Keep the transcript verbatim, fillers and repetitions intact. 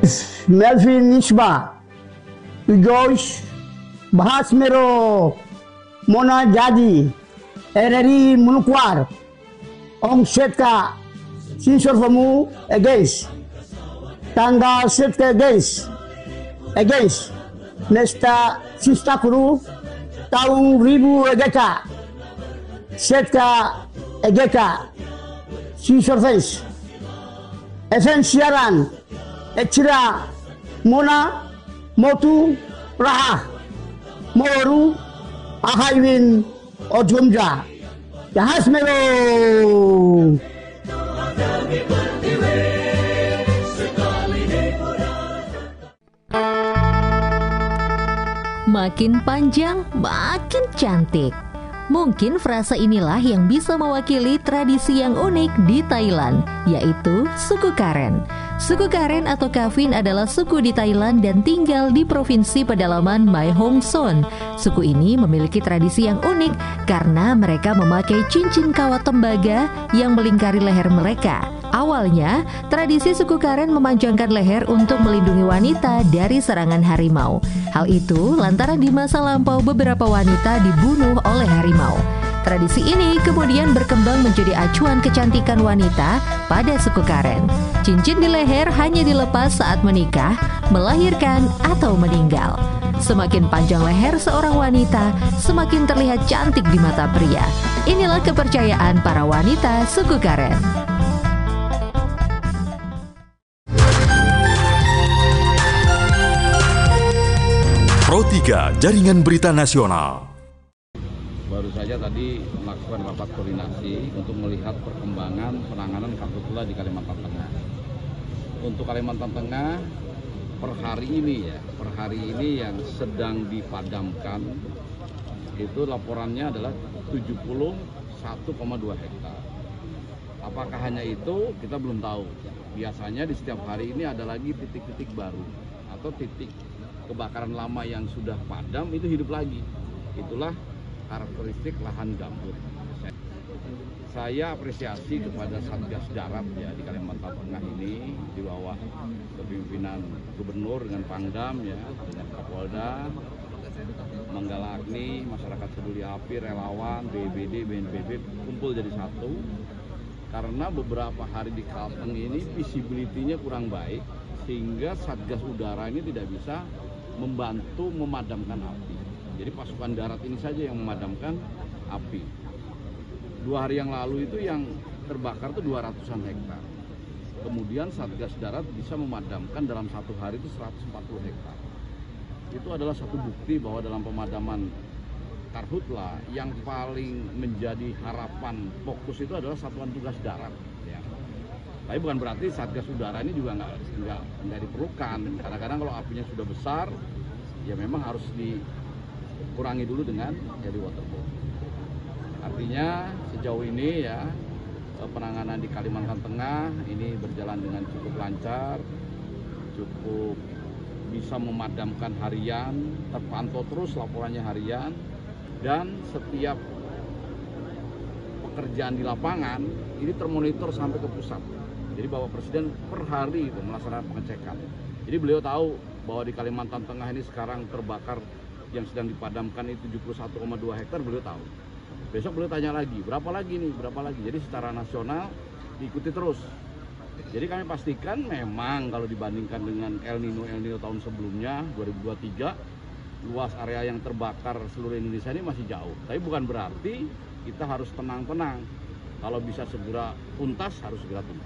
Melvin Nisba, Joyce Bahas Mero, Mona Jadi, R R I Munukwar, Ong Setka, Sinsor Famu, against, Tangga Setka against, against, Nesta Sista Kuru, Tahun Ribu Egeka, Setka Egeka, Sinsor Face, Efen Siaran, Echira, Mona, Motu, Raha, Moru, Ahaiwin, Ojumja, Jahas Mero. Makin panjang, makin cantik. Mungkin frasa inilah yang bisa mewakili tradisi yang unik di Thailand, yaitu suku Karen. Suku Karen atau Kavin adalah suku di Thailand dan tinggal di provinsi pedalaman Mae Hong Son. Suku ini memiliki tradisi yang unik karena mereka memakai cincin kawat tembaga yang melingkari leher mereka. Awalnya, tradisi suku Karen memanjangkan leher untuk melindungi wanita dari serangan harimau. Hal itu lantaran di masa lampau beberapa wanita dibunuh oleh harimau. Tradisi ini kemudian berkembang menjadi acuan kecantikan wanita pada suku Karen. Cincin di leher hanya dilepas saat menikah, melahirkan, atau meninggal. Semakin panjang leher seorang wanita, semakin terlihat cantik di mata pria. Inilah kepercayaan para wanita suku Karen. Pro tiga Jaringan Berita Nasional. Baru saja tadi melakukan rapat koordinasi untuk melihat perkembangan penanganan karhutla di Kalimantan Tengah. Untuk Kalimantan Tengah, per hari ini ya, per hari ini yang sedang dipadamkan itu laporannya adalah tujuh puluh satu koma dua hektar. Apakah hanya itu? Kita belum tahu. Biasanya di setiap hari ini ada lagi titik-titik baru atau titik kebakaran lama yang sudah padam itu hidup lagi. Itulah karakteristik lahan gambut. Saya apresiasi kepada Satgas Darat ya di Kalimantan Tengah ini di bawah kepemimpinan Gubernur dengan Pangdam ya, dengan Kapolda, Manggala Agni, masyarakat peduli api, relawan, B B D, B N P B kumpul jadi satu. Karena beberapa hari di Kalteng ini visibility-nya kurang baik sehingga Satgas Udara ini tidak bisa membantu memadamkan api. Jadi pasukan darat ini saja yang memadamkan api. Dua hari yang lalu itu yang terbakar itu dua ratusan hektar. Kemudian Satgas Darat bisa memadamkan dalam satu hari itu seratus empat puluh hektar. Itu adalah satu bukti bahwa dalam pemadaman karhutla yang paling menjadi harapan fokus itu adalah Satuan Tugas Darat. Ya. Tapi bukan berarti Satgas Udara ini juga nggak nggak nggak diperlukan. Kadang-kadang kalau apinya sudah besar, ya memang harus dikurangi dulu dengan heli waterboard. Artinya sejauh ini ya penanganan di Kalimantan Tengah ini berjalan dengan cukup lancar, cukup bisa memadamkan harian, terpantau terus laporannya harian, dan setiap pekerjaan di lapangan ini termonitor sampai ke pusat. Jadi Bapak Presiden per hari itu melaksanakan pengecekan. Jadi beliau tahu bahwa di Kalimantan Tengah ini sekarang terbakar yang sedang dipadamkan itu tujuh puluh satu koma dua hektar, beliau tahu. Besok beliau tanya lagi, berapa lagi nih, berapa lagi. Jadi secara nasional diikuti terus. Jadi kami pastikan memang kalau dibandingkan dengan El Nino El Nino tahun sebelumnya dua ribu dua puluh tiga, luas area yang terbakar seluruh Indonesia ini masih jauh. Tapi bukan berarti kita harus tenang-tenang. Kalau bisa segera tuntas, harus segera tuntas.